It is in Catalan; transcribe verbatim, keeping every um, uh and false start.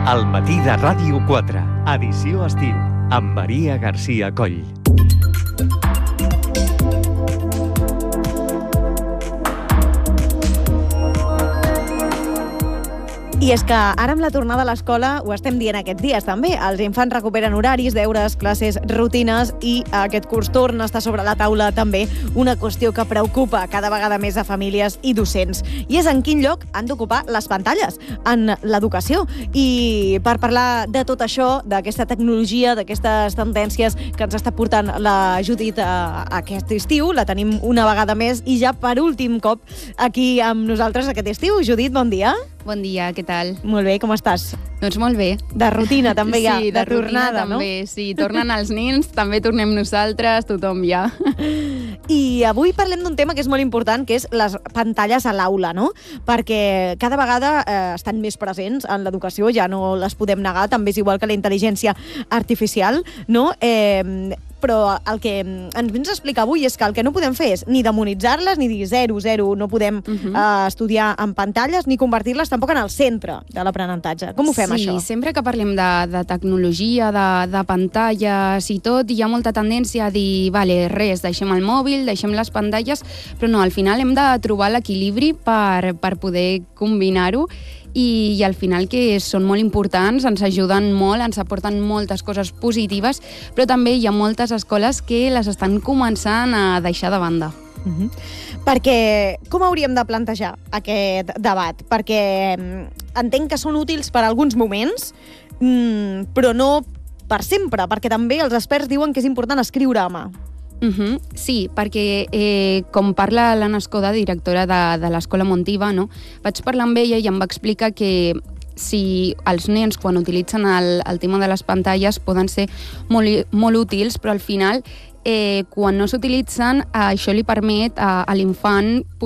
El matí de Ràdio quatre, edició estiu, amb Maria Garcia Coll. I és que ara amb la tornada a l'escola ho estem dient aquests dies també. Els infants recuperen horaris, deures, classes, rutines i aquest curs torna a estar sobre la taula també una qüestió que preocupa cada vegada més a famílies i docents. I és en quin lloc han d'ocupar les pantalles en l'educació. I per parlar de tot això, d'aquesta tecnologia, d'aquestes tendències que ens està portant la Judit a aquest estiu, la tenim una vegada més i ja per últim cop aquí amb nosaltres aquest estiu. Judit, bon dia. Bon dia, què tal? Molt bé, com estàs? Doncs molt bé. De rutina també ja, sí, de, de tornada, rutina, no? també, sí, tornen els nins, també tornem nosaltres, tothom ja. I avui parlem d'un tema que és molt important, que és les pantalles a l'aula, no? Perquè cada vegada eh, estan més presents en l'educació, ja no les podem negar, també és igual que la intel·ligència artificial, no? Eh, però el que ens vens a explicar avui és que el que no podem fer és ni demonitzar-les, ni dir zero, zero, no podem uh-huh. eh, estudiar en pantalles, ni convertir-les tampoc en el centre de l'aprenentatge. Com ho fem, sí, això? Sí, sempre que parlem de, de tecnologia, de, de pantalles i tot, hi ha molta tendència a dir, vale, res, deixem el mòbil, deixem les pantalles, però no, al final hem de trobar l'equilibri per, per poder combinar-ho. I, i al final que són molt importants, ens ajuden molt, ens aporten moltes coses positives, però també hi ha moltes escoles que les estan començant a deixar de banda. Uh-huh. Perquè com hauríem de plantejar aquest debat? Perquè entenc que són útils per a alguns moments, mmm, però no per sempre, perquè també els experts diuen que és important escriure a mà. Uh-huh. Sí, perquè eh, com parla l'Anna Escoda, directora de, de l'Escola Montiva, no? Vaig parlar amb ella i em va explicar que si els nens quan utilitzen el, el tema de les pantalles poden ser molt, molt útils, però al final eh, quan no s'utilitzen, eh, això li permet a, a l'infant